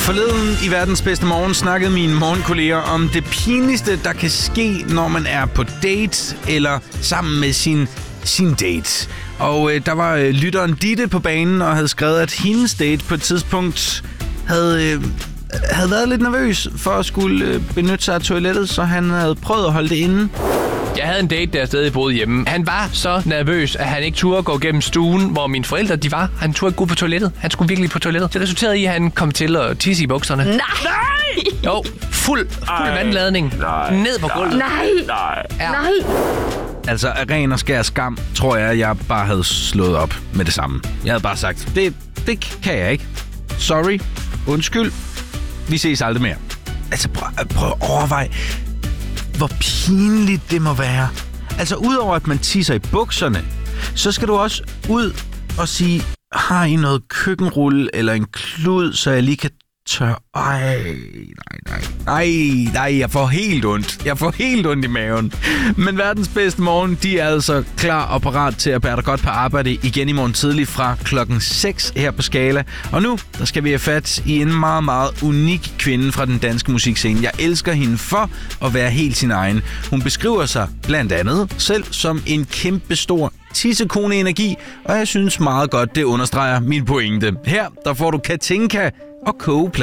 Forleden i Verdens Bedste Morgen snakkede mine morgenkolleger om det pinligste, der kan ske, når man er på date eller sammen med sin date. Og der var lytteren Ditte på banen og havde skrevet, at hendes date på et tidspunkt havde været lidt nervøs for at skulle benytte sig af toilettet, så han havde prøvet at holde det inde. Jeg havde en date, der stadig boede hjemme. Han var så nervøs, at han ikke turde gå gennem stuen, hvor mine forældre de var. Han turde ikke gå på toilettet. Han skulle virkelig på toilettet. Det resulterede i, at han kom til at tisse i bukserne. Nej! Jo, fuld vandladning. Ned på gulvet. Nej! Altså, af ren og skær skam, tror jeg bare havde slået op med det samme. Jeg havde bare sagt, det kan jeg ikke. Sorry. Undskyld. Vi ses aldrig mere. Altså, prøv at overveje, hvor pinligt det må være. Altså, udover at man tisser i bukserne, så skal du også ud og sige, har I noget køkkenrulle eller en klud, så jeg lige kan tørre? Nej, jeg får helt ondt. Jeg får helt ondt i maven. Men Verdens Bedste Morgen, de er altså klar og parat til at bære dig godt på arbejde igen i morgen tidlig fra 6:00 her på Skala. Og nu, der skal vi have fat i en meget, meget unik kvinde fra den danske musikscene. Jeg elsker hende for at være helt sin egen. Hun beskriver sig blandt andet selv som en kæmpe stor tissekone-energi, og jeg synes meget godt, det understreger min pointe. Her, der får du Katinka og kogeplade.